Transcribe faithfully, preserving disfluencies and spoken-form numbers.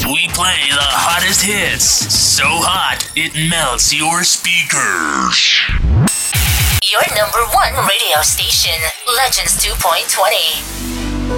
we play the hottest hits. So hot, it melts your speakers. Your number one radio station, Legends two point twenty.